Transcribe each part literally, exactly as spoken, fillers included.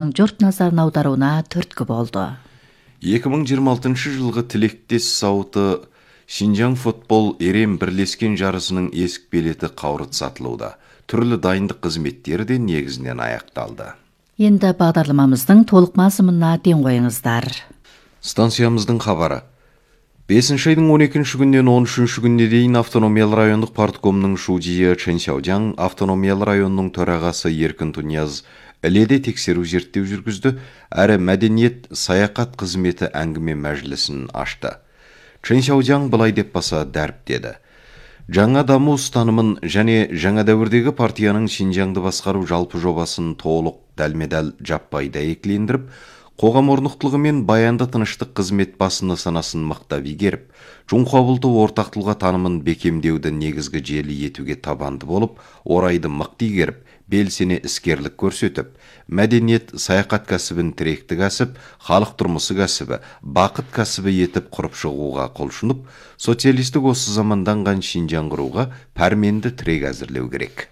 жұртшылықтың жұрт назарын аударуына түрткі болды. екі мың жиырма алтыншы жылғы тілектес зауыты Шинжаң футбол ерен бірлескен жарысының есік билеті қаурыт сатылуда. Түрлі дайындық қызметтері де негізінен аяқталды. Енді бағдарламамыздың толық мазмұнына ден қойыңыздар. Станциямыздың хабары. бесінші айдың он екінші күннен он үшінші күніне дейін автономиялы райондық парткомның шудиі Чэньсяожаң, автономиялы районның төрағасы Еркін Тунияз іледе тексеру зерттеу жүргізді, әрі мәдениет саяхат қызметі әңгіме мәжілісін ашты. Чэньсяожаң былай деп баса дәріптеді. Жаңа даму ұстанымын және жаңа дәуірдегі партияның Шинжаңды басқару жалпы жобасын толық дәлме-дәл жаппай дәйектілендіріп, қоғам орнықтылығы мен баянды тыныштық қызмет басыны санасын мықтап игеріп, Чунхуабылты ортақ тұлға танымын бекемдеуді негізгі желі етуге табанды болып, орайды мықты игеріп, белсене іскерлік көрсетіп, мәдениет саяхат кәсібін тіректі кәсіп, халық тұрмысы кәсібі, бақыт кәсібі етіп құрып шығуға құлшынып, социалистік осы заманданған Шинжаң құруға пәрменді тірек әзірлеу керек.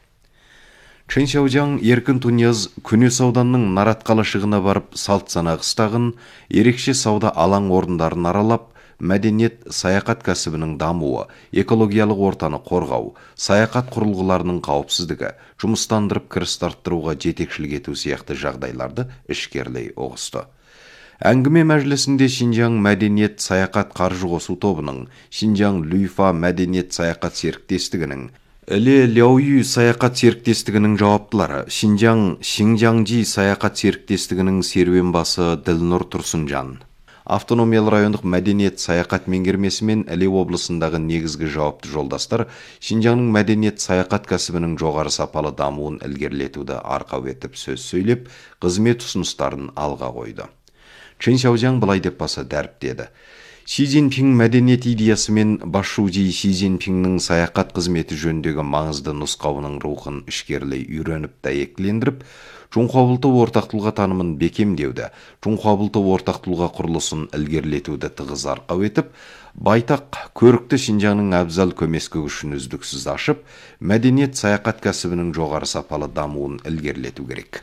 Чэньсяожаң Еркін Тунияз Күнес ауданның Нарат қалашығына барып, салт сана қыстағын, ерекше сауда алаң орындарын аралап, мәдениет саяхат кәсібінің дамуы, экологиялық ортаны қорғау, саяхат құрылғыларының қауіпсіздігі, жұмыстандырып кіріс арттыруға жетекшілік ету сияқты жағдайларды ішкерлей ұғысты. Әңгіме мәжілісінде Шинжаң мәдениет саяхат қаржы қосу тобының, Шинжаң Люйфа мәдениет саяхат серіктестігінің, Іле Ляойю саяхат серіктестігінің жауаптылары, Шинжаң Шинжаңжи саяхат серіктестігінің серуен басы Ділнұр Тұрсынжан, автономиялы райондық мәдениет саяхат меңгермесі мен Іле облысындағы негізгі жауапты жолдастар Шинжаңның мәдениет саяхат кәсібінің жоғары сапалы дамуын ілгерілетуді арқау етіп сөз сөйлеп, қызмет ұсыныстарын алға қойды. Чэньсяожаң былай деп баса дәріптеді. Си Цзиньпин мәдениет идеясы мен басшуди Си Цзиньпиннің саяхат қызметі жөніндегі маңызды нұсқауының рухын ішкерлей үйреніп дәйектілендіріп, Чунхуабылты ортақ тұлға танымын бекемдеуді, Чунхуабылты ортақ тұлға құрылысын ілгерілетуді тығыз арқау етіп, байтақ көрікті Шинжаңның әбзал көмескі күшін үздіксіз ашып, мәдениет саяхат кәсібінің жоғары сапалы дамуын ілгерілету керек.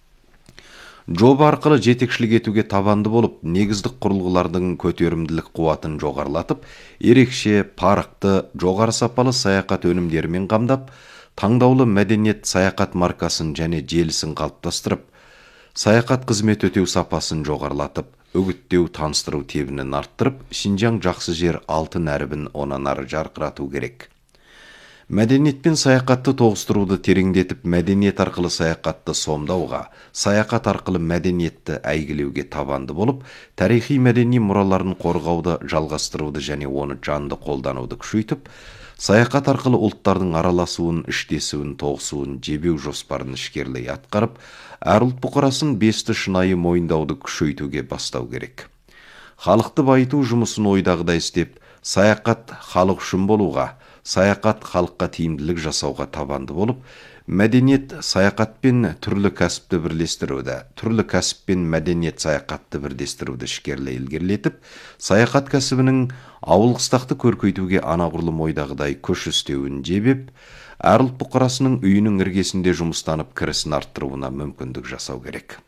Жоба арқылы жетекшілік етуге табанды болып, негіздік құрылғылардың көтерімділік қуатын жоғарылатып, ерекше, парықты, жоғары сапалы саяхат өнімдерімен қамдап, таңдаулы мәдениет саяхат маркасын және желісін қалыптастырып, саяхат қызмет өтеу сапасын жоғарылатып, үгіттеу, таныстыру тебінін арттырып, Шинжаң жақсы жер алтын әрібін онан ары жарқырату керек. Мәдениет пен саяхатты тоғыстыруды тереңдетіп, мәдениет арқылы саяхатты сомдауға, саяхат арқылы мәдениетті әйгілеуге табанды болып, тарихи мәдени мұраларын қорғауды жалғастыруды және оны жанды қолдануды күшейтіп, саяхат арқылы ұлттардың араласуын, іштесуін, тоғысуын, жебеу жоспарын ішкерлей атқарып, әр ұлт бұқарасын бесті шынайы мойындауды күшейтуге бастау керек. Халықты байыту жұмысын ойдағыдай істеп, саяхат халық үшін болуға, саяхат халыққа тиімділік жасауға табанды болып, мәдениет саяхат пен түрлі кәсіпті бірлестіруді, түрлі кәсіп пен мәдениет саяхатты бірлестіруді ішкерлей ілгерілетіп, саяхат кәсібінің ауыл қыстақты көркейтуге анағұрлым ойдағыдай күш істеуін жебеп, әр ұлт бұқарасының үйінің іргесінде жұмыстанып кірісін арттыруына мүмкіндік жасау керек.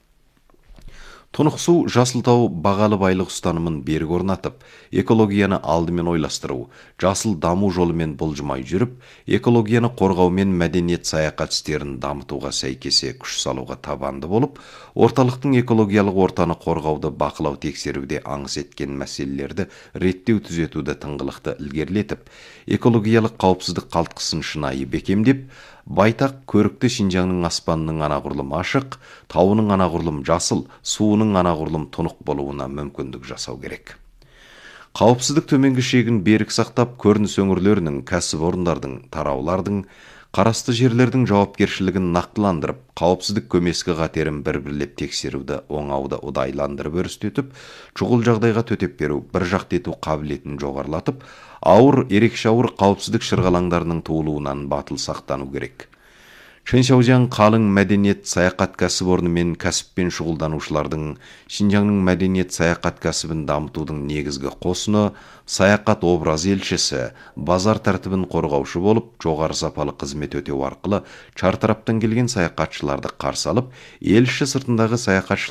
Тұнықсу Жасылтау бағалы байлық ұстанымын берік орнатып, экологияны алдымен ойластыру, жасыл даму жолымен бұлжымай жүріп, экологияны қорғау мен мәдениет саяхат істерін дамытуға сәйкесе күш салуға табанды болып, орталықтың экологиялық ортаны қорғауды бақылау тексеруде аңыс еткен мәселелерді реттеу түзетуді тыңғылықты ілгерілетіп, экологиялық қауіпсіздік қалтқысын шынайы бекемдеп, байтақ көрікті Шинжаңның аспанының анағұрлым ашық, тауының анағұрлым жасыл, суының анағұрлым тұнық болуына мүмкіндік жасау керек. Қауіпсіздік төменгі шегін берік сақтап, көрініс өңірлерінің, кәсіпорындардың, тараулардың, қарасты жерлердің жауапкершілігін нақтыландырып, қауіпсіздік көмескі қатерін бір-бірлеп тексеруді оңауды ұдайландырып өрістетіп, шұғыл жағдайға төтеп беру, бір жақты ету қабілетін жоғарылатып, ауыр, ерекше ауыр қауіпсіздік шырғалаңдарының туылуынан батыл сақтану керек. Чэньсяожаң қалың мәдениет саяхат кәсіпорны мен кәсіппен шұғылданушылардың Шинжаңның мәдениет саяхат кәсібін дамытудың негізгі қосыны, саяхат образ елшісі, базар тәртібін қорғаушы болып, жоғары сапалы қызмет өтеу арқылы чартараптан келген саяхатшыларды қарсы алып, елші сыртындағы саяхатшылар